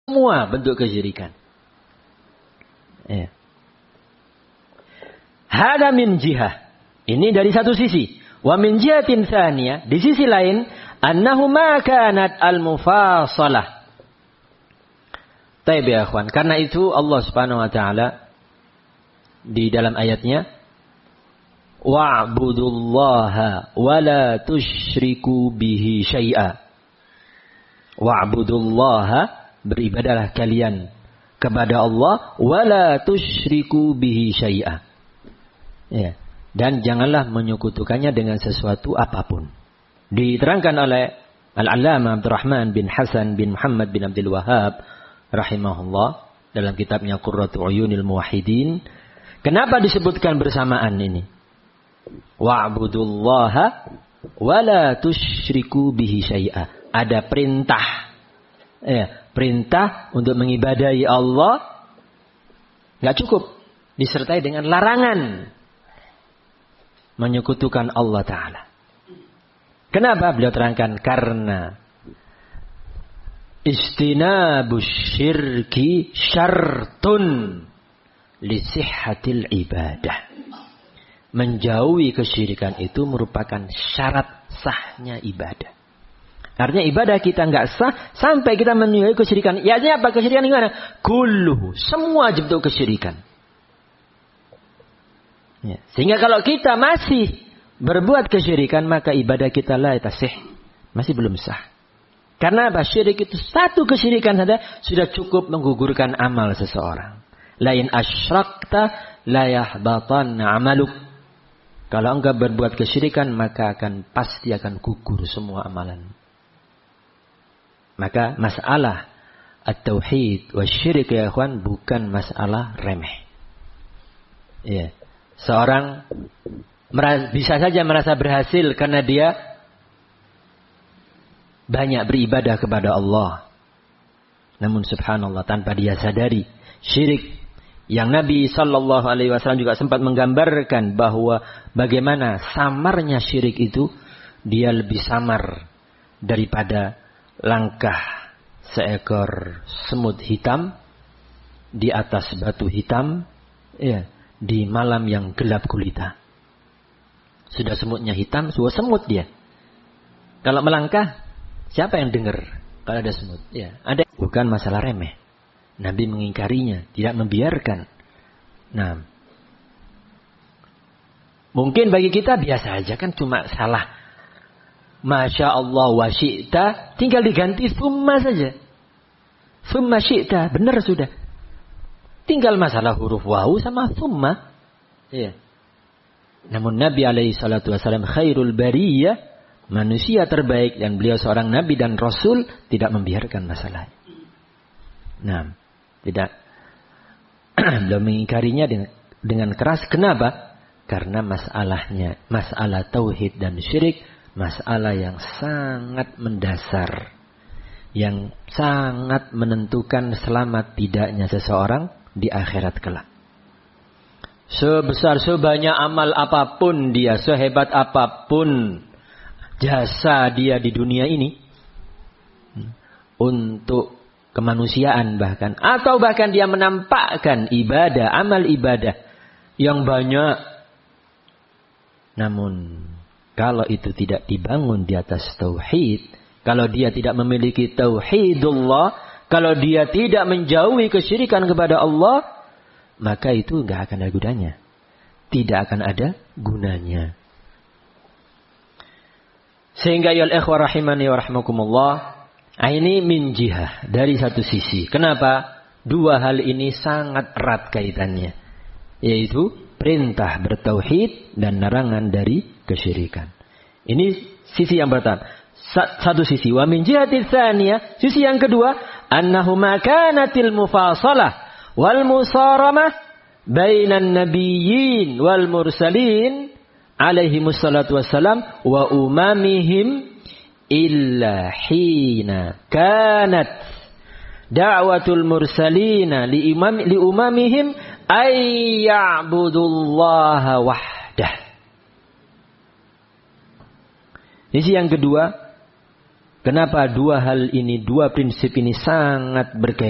semua bentuk kesyirikan. Ya. Hada min jihah. Ini dari satu sisi. Wa min jihatin tsaniyah, di sisi lain, annahu ma kanat al-mufasalah. Taib ya akhwan, karena itu Allah Subhanahu wa taala di dalam ayatnya wa'budullaha wa la tusyriku bihi syai'a. Wa'budullaha, beribadahlah kalian kepada Allah, wa la tusyriku bihi syai'a. Ya. Dan janganlah menyekutukannya dengan sesuatu apapun. Diterangkan oleh Al-Allamah Abdurrahman bin Hasan bin Muhammad bin Abdul Wahhab rahimahullah dalam kitabnya Qurratu Uyunil Muwahhidin. Kenapa disebutkan bersamaan ini? Wa'budullaha wa la tusyriku bihi syai'a. Ada perintah. Ya, perintah untuk mengibadahi Allah enggak cukup, disertai dengan larangan menyekutukan Allah Ta'ala. Kenapa beliau terangkan? Karena istinabus syirki syartun li sihhatil ibadah. Menjauhi kesyirikan itu merupakan syarat sahnya ibadah. Artinya ibadah kita enggak sah sampai kita menjauhi kesyirikan. Ya, artinya apa? Kesyirikan gimana? Kulluhu, semua bentuk kesyirikan. Ya. Sehingga kalau kita masih berbuat kesyirikan, maka ibadah kita la tasih, masih belum sah. Karena apa? Syirik itu satu kesyirikan saja sudah cukup menggugurkan amal seseorang. Lain asyrakta la yahbatanna amaluk. Kalau engkau berbuat kesyirikan, maka pasti akan gugur semua amalan. Maka masalah at-tauhid wa syirik ya ikhwan bukan masalah remeh. Ya. Seorang bisa saja merasa berhasil karena dia banyak beribadah kepada Allah. Namun subhanallah, tanpa dia sadari syirik yang Nabi SAW juga sempat menggambarkan bahwa bagaimana samarnya syirik itu, dia lebih samar daripada langkah seekor semut hitam di atas batu hitam, ya, di malam yang gelap gulita. Sudah semutnya hitam, sudah semut dia. Kalau melangkah, siapa yang dengar kalau ada semut? Ya, ada. Bukan masalah remeh. Nabi mengingkarinya, tidak membiarkan. Nah, mungkin bagi kita biasa aja, kan cuma salah. Masya Allah wa syi'ta, tinggal diganti summa saja. Summa syi'ta, benar sudah. Tinggal masalah huruf wawu sama summa. Ya. Namun Nabi alaihi salatu wasallam khairul bariyah, manusia terbaik, dan beliau seorang nabi dan rasul, tidak membiarkan masalah. Nah, tidak. Beliau mengingkarinya dengan keras. Kenapa? Karena masalah tauhid dan syirik, masalah yang sangat mendasar, yang sangat menentukan selamat tidaknya seseorang di akhirat kelak. Sebesar sebanyak amal apapun dia, sehebat apapun jasa dia di dunia ini untuk kemanusiaan bahkan, atau bahkan dia menampakkan ibadah, amal ibadah yang banyak, namun kalau itu tidak dibangun di atas tauhid, kalau dia tidak memiliki tauhidullah, kalau dia tidak menjauhi kesyirikan kepada Allah, maka itu enggak akan ada gunanya. Tidak akan ada gunanya. Sehingga ya ikhwah rahimani wa rahmakumullah, ini min jihah, dari satu sisi. Kenapa? Dua hal ini sangat erat kaitannya. Yaitu perintah bertauhid dan larangan dari kesyirikan. Ini sisi yang pertama. Satu sisi. Wa min jihatil tsaniyah, sisi yang kedua, annahu ma kanatil mufasalah wal musaramah bainan nabiyyin wal mursalin alaihi wassalatu wassalam wa umamihim illa hina kanat da'watul mursalina li umamihim ay ya'budullaha wahdah. Sisi yang kedua, kenapa dua hal ini, dua prinsip ini sangat berkaitan?